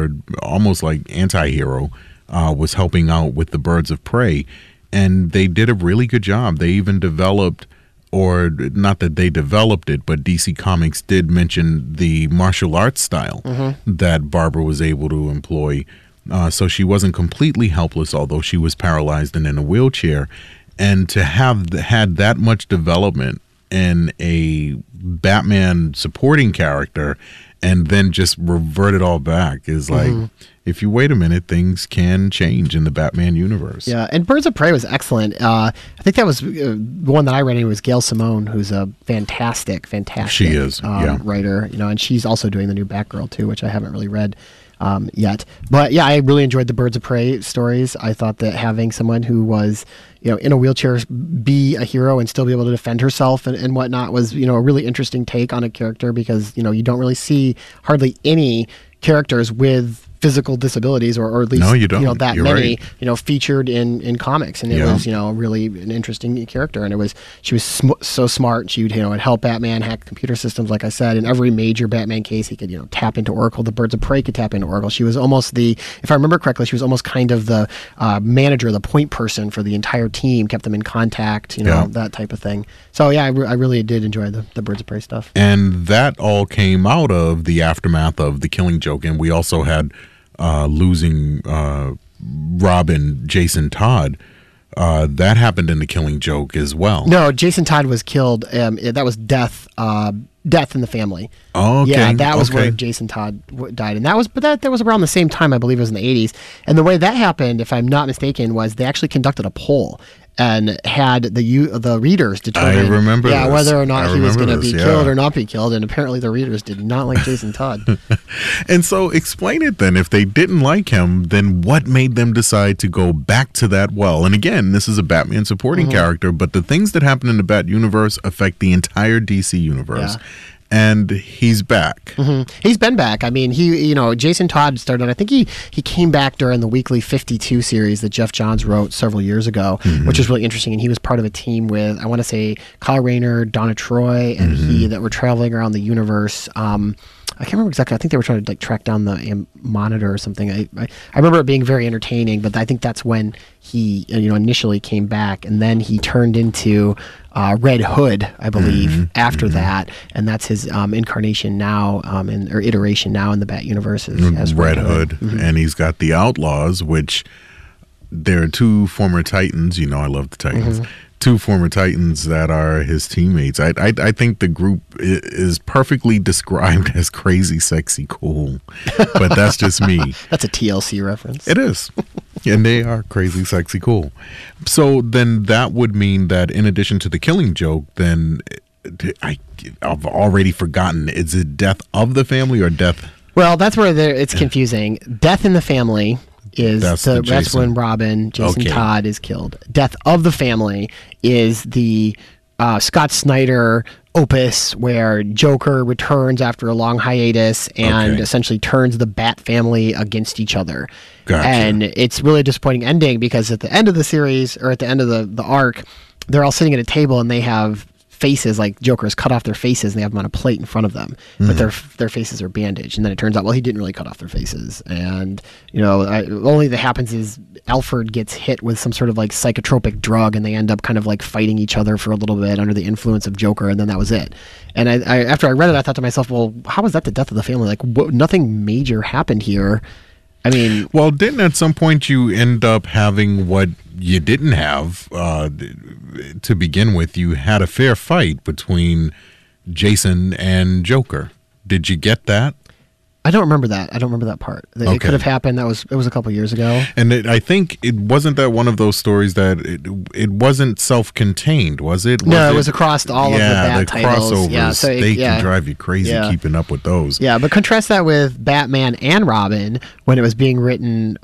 almost like anti-hero, was helping out with the Birds of Prey. And they did a really good job. They even developed, or not that they developed it, but DC Comics did mention the martial arts style that Barbara was able to employ. So she wasn't completely helpless, although she was paralyzed and in a wheelchair. And to have had that much development in a Batman supporting character and then just revert it all back is like, if you wait a minute, things can change in the Batman universe. Yeah, and Birds of Prey was excellent. I think that was one that I read. It was Gail Simone, who's a fantastic she is, writer. And she's also doing the new Batgirl too, which I haven't really read yet. But yeah, I really enjoyed the Birds of Prey stories. I thought that having someone who was in a wheelchair be a hero and still be able to defend herself and whatnot was a really interesting take on a character, because you don't really see hardly any characters with physical disabilities, or at least no, you don't. That You're many right. Featured in comics, and it was really an interesting character, and she was so smart. She would help Batman hack computer systems, like I said. In every major Batman case, he could tap into Oracle. The Birds of Prey could tap into Oracle. She was almost if I remember correctly, she was almost kind of the manager, the point person for the entire team, kept them in contact, that type of thing. So yeah, I really did enjoy the Birds of Prey stuff. And that all came out of the aftermath of the Killing Joke, and we also had losing Robin, Jason Todd. That happened in the Killing Joke as well. No, Jason Todd was killed. That was death in the family. Oh, okay. Yeah, that was where Jason Todd died, and that was around the same time. I believe it was in the 80s. And the way that happened, if I'm not mistaken, was they actually conducted a poll and had the readers determine, I remember this. whether or not he was going to be killed or not be killed. And apparently, the readers did not like Jason Todd. And so, explain it then. If they didn't like him, then what made them decide to go back to that well? And again, this is a Batman supporting character, but the things that happen in the Bat universe affect the entire DC universe. Yeah. And he's back. He's been back. I mean, Jason Todd started, I think he came back during the Weekly 52 series that Jeff Johns wrote several years ago, which is really interesting. And he was part of a team with, I want to say, Kyle Rayner, Donna Troy, and he that were traveling around the universe. I can't remember exactly. I think they were trying to track down the Monitor or something. I remember it being very entertaining, but I think that's when he initially came back, and then he turned into Red Hood, I believe, after that, and that's his incarnation now, or iteration now in the Bat universe as Red Hood. And he's got the Outlaws, which there are two former Titans. I love the Titans. Two former Titans that are his teammates. I think the group is perfectly described as crazy, sexy, cool. But that's just me. That's a TLC reference. It is. And they are crazy, sexy, cool. So then that would mean that in addition to the Killing Joke, then I've already forgotten. Is it death of the family or death? Well, that's where it's confusing. Death in the family is that's when Jason Todd is killed. Death of the family is the Scott Snyder opus where Joker returns after a long hiatus and essentially turns the Bat family against each other. Gotcha. And it's really a disappointing ending, because at the end of the series, or at the end of the arc, they're all sitting at a table and they have faces, like Joker has cut off their faces and they have them on a plate in front of them, but their faces are bandaged. And then it turns out, well, he didn't really cut off their faces. And only that happens is Alfred gets hit with some sort of psychotropic drug, and they end up kind of fighting each other for a little bit under the influence of Joker, and then that was it. And I after I read it, I thought to myself, well, how was that the death of the family? Nothing major happened here. I mean, well, didn't at some point you end up having what you didn't have to begin with? You had a fair fight between Jason and Joker. Did you get that? I don't remember that. I don't remember that part. It could have happened. It was a couple years ago. And I think it wasn't that one of those stories that it wasn't self-contained, was it? No, it was across all of the Bat titles. Crossovers. Yeah, so they can drive you crazy keeping up with those. Yeah, but contrast that with Batman and Robin when it was being written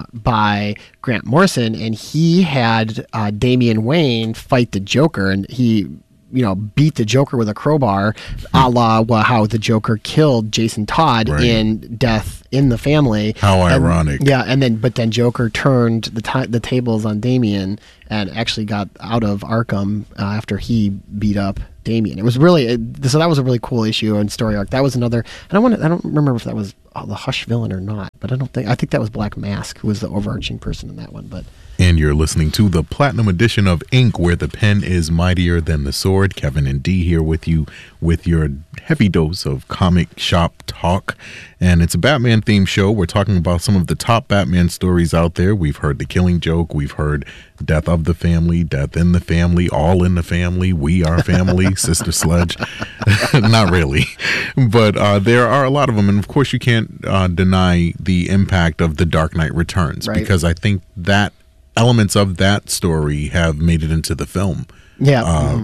by Grant Morrison, and he had Damian Wayne fight the Joker, and he beat the Joker with a crowbar, a la how the Joker killed Jason Todd in Death in the Family. How ironic. Yeah, but then Joker turned the tables on Damian and actually got out of Arkham after he beat up Damian. It was really so that was a really cool issue and story arc. That was another. I don't remember if that was the Hush villain or not, but I think that was Black Mask who was the overarching person in that one. But And you're listening to the Platinum Edition of Ink, where the pen is mightier than the sword. Kevin and Dee here with you with your heavy dose of comic shop talk. And it's a Batman themed show. We're talking about some of the top Batman stories out there. We've heard The Killing Joke. We've heard Death of the Family, Death in the Family, All in the Family, We Are Family, Sister Sledge. Not really. But there are a lot of them. And of course, you can't deny the impact of The Dark Knight Returns, Right. because I think that elements of that story have made it into the film. yeah.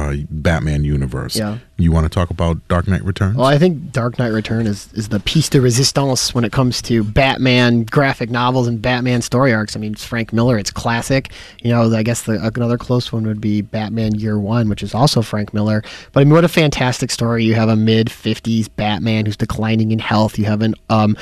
Batman universe. Yeah. You want to talk about Dark Knight Returns? Well, I think Dark Knight Return is the piece de resistance when it comes to Batman graphic novels and Batman story arcs. I mean, it's Frank Miller. It's classic. You know, I guess another close one would be Batman Year One, which is also Frank Miller. But I mean, what a fantastic story. You have a mid-50s Batman who's declining in health. You have an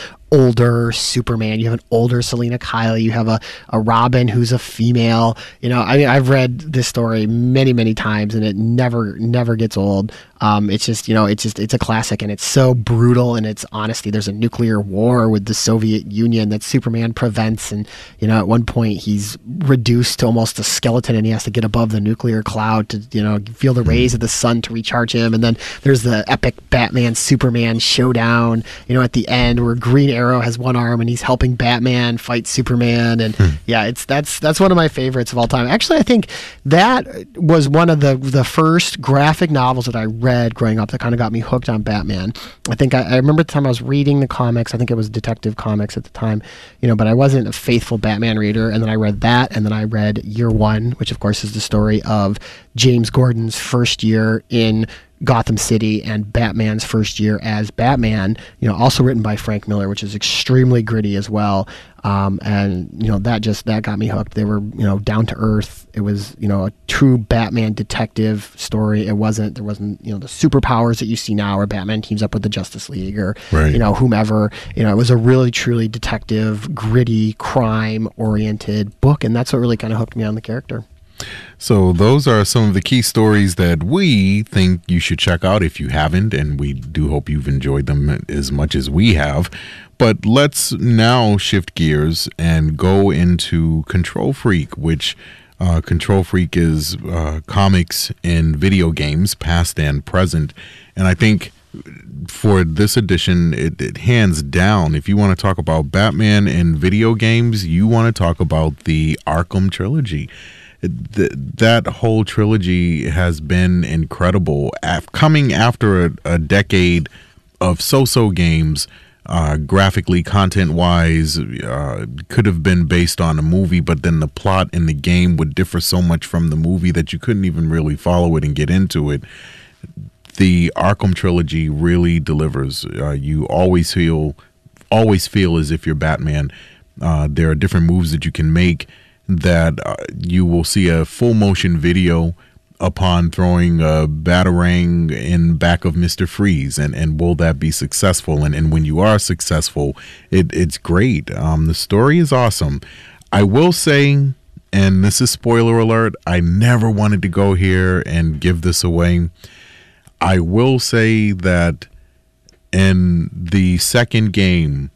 older Superman. You have an older Selina Kyle. You have a Robin who's a female. You know, I mean, I've read this story many, many times, and it never gets old. It's just, you know, it's a classic, and it's so brutal in its honesty. There's a nuclear war with the Soviet Union that Superman prevents, and you know, at one point he's reduced to almost a skeleton, and he has to get above the nuclear cloud to, you know, feel the rays of the sun to recharge him. And then there's the epic Batman Superman showdown, you know, at the end where Green Arrow has one arm and he's helping Batman fight Superman, and yeah, that's one of my favorites of all time. Actually, I think that was one of the first graphic novels that I read growing up that kind of got me hooked on Batman. I think I remember the time I was reading the comics. I think it was Detective Comics at the time, you know, but I wasn't a faithful Batman reader. And then I read that, and then I read Year One, which of course is the story of James Gordon's first year in Gotham City and Batman's first year as Batman, you know, also written by Frank Miller, which is extremely gritty as well. And, you know, that got me hooked. They were, you know, down to earth. It was, you know, a true Batman detective story. There wasn't, you know, the superpowers that you see now where Batman teams up with the Justice League or, Right. you know, whomever. You know, it was a really, truly detective, gritty, crime-oriented book. And that's what really kind of hooked me on the character. So those are some of the key stories that we think you should check out if you haven't, and we do hope you've enjoyed them as much as we have. But let's now shift gears and go into Control Freak, which Control Freak is comics and video games, past and present. And I think for this edition, it hands down, if you want to talk about Batman and video games, you want to talk about the Arkham trilogy. That whole trilogy has been incredible. Coming after a decade of so-so games, graphically, content-wise, could have been based on a movie, but then the plot in the game would differ so much from the movie that you couldn't even really follow it and get into it. The Arkham trilogy really delivers. You always feel as if you're Batman. There are different moves that you can make that you will see a full motion video upon throwing a Batarang in back of Mr. Freeze, and will that be successful? And when you are successful, it's great. The story is awesome. I will say, and this is spoiler alert, I never wanted to go here and give this away. I will say that in the second game,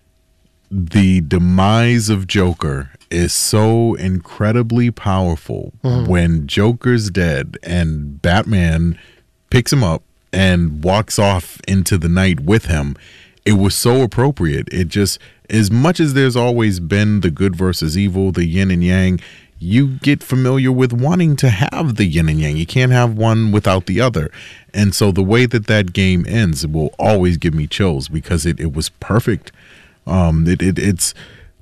the demise of Joker is so incredibly powerful. When Joker's dead and Batman picks him up and walks off into the night with him, it was so appropriate. It just, as much as there's always been the good versus evil, the yin and yang, you get familiar with wanting to have the yin and yang. You can't have one without the other. And so the way that game ends will always give me chills because it was perfect. It's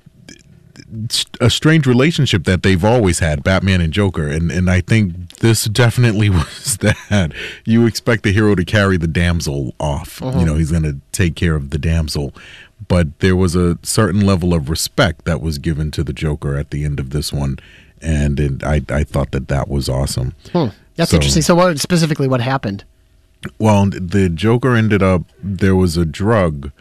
a strange relationship that they've always had, Batman and Joker, and I think this definitely was that. You expect the hero to carry the damsel off. You know, he's going to take care of the damsel, but there was a certain level of respect that was given to the Joker at the end of this one, and I thought that was awesome. That's interesting. So what happened? Well, the Joker ended up, there was a drug.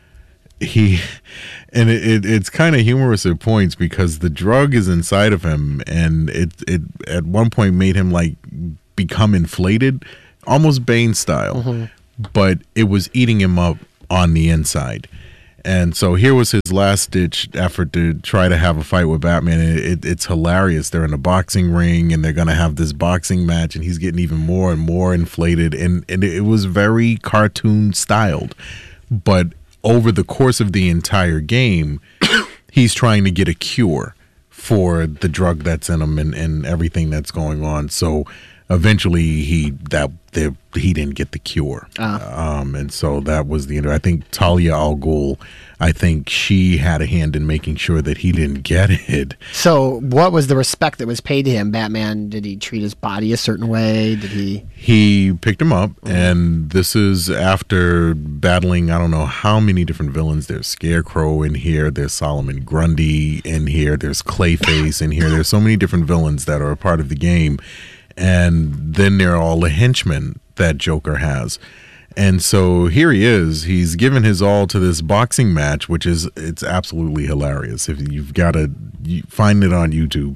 It's kind of humorous at points because the drug is inside of him, and it at one point made him like become inflated, almost Bane style, but it was eating him up on the inside. And so here was his last-ditch effort to try to have a fight with Batman. It's hilarious. They're in a boxing ring, and they're going to have this boxing match, and he's getting even more and more inflated. And it was very cartoon-styled. But over the course of the entire game, he's trying to get a cure for the drug that's in him and everything that's going on. So eventually he didn't get the cure. And so that was the end. I think Talia al Ghul, I think she had a hand in making sure that he didn't get it. So what was the respect that was paid to him? Batman, did he treat his body a certain way? Did he? He picked him up, and this is after battling I don't know how many different villains. There's Scarecrow in here, there's Solomon Grundy in here, there's Clayface in here. There's so many different villains that are a part of the game. And then there are all the henchmen that Joker has. And so here he is. He's given his all to this boxing match, it's absolutely hilarious. If you've got to find it on YouTube.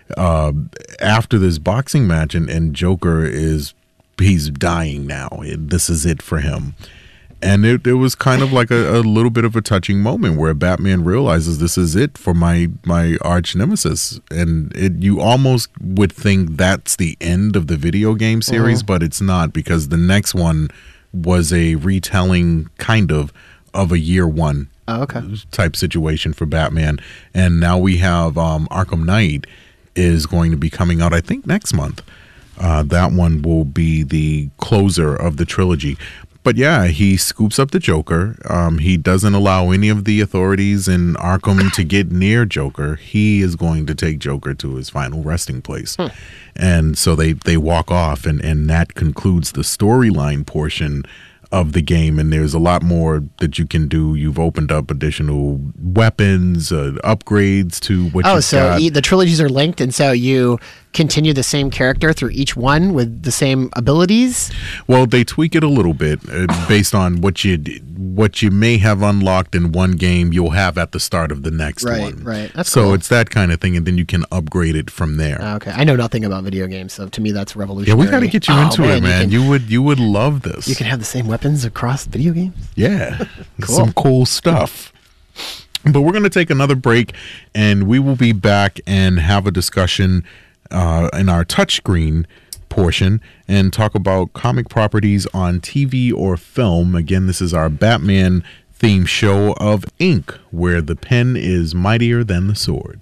After this boxing match, and Joker he's dying now. This is it for him. And it was kind of like a little bit of a touching moment where Batman realizes this is it for my arch nemesis. And you almost would think that's the end of the video game series, but it's not, because the next one was a retelling kind of a year one type situation for Batman. And now we have Arkham Knight is going to be coming out, I think, next month. That one will be the closer of the trilogy. But yeah, he scoops up the Joker. He doesn't allow any of the authorities in Arkham to get near Joker. He is going to take Joker to his final resting place. And so they walk off, and that concludes the storyline portion of the game. And there's a lot more that you can do. You've opened up additional weapons, upgrades to what you've got. The trilogies are linked, and so you continue the same character through each one with the same abilities? Well, they tweak it a little bit based on what you may have unlocked in one game, you'll have at the start of the next one. Right. That's so cool. It's that kind of thing, and then you can upgrade it from there. Okay, I know nothing about video games, so to me that's revolutionary. Yeah, we got to get you into it, man. You would love this. You can have the same weapons across video games? Yeah. Cool. Some cool stuff. But we're going to take another break, and we will be back and have a discussion in our touchscreen portion and talk about comic properties on TV or film. Again, this is our Batman theme show of Ink, where the pen is mightier than the sword.